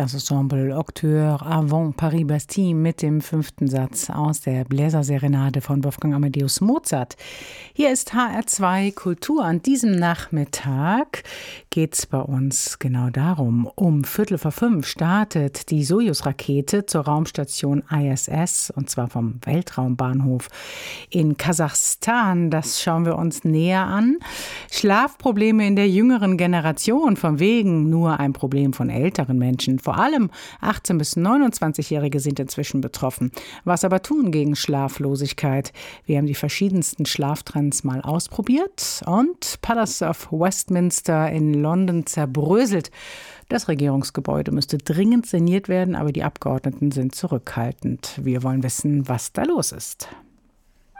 Das Ensemble Octeur avant Paris-Bastille mit dem 5. Satz aus der Bläserserenade von Wolfgang Amadeus Mozart. Hier ist HR2 Kultur. An diesem Nachmittag geht es bei uns genau darum. Um 4:45 startet die Sojus-Rakete zur Raumstation ISS, und zwar vom Weltraumbahnhof in Kasachstan. Das schauen wir uns näher an. Schlafprobleme in der jüngeren Generation, von wegen nur ein Problem von älteren Menschen. Vor allem 18- bis 29-Jährige sind inzwischen betroffen. Was aber tun gegen Schlaflosigkeit? Wir haben die verschiedensten Schlaftrends mal ausprobiert und Palace of Westminster in London zerbröselt. Das Regierungsgebäude müsste dringend saniert werden, aber die Abgeordneten sind zurückhaltend. Wir wollen wissen, was da los ist.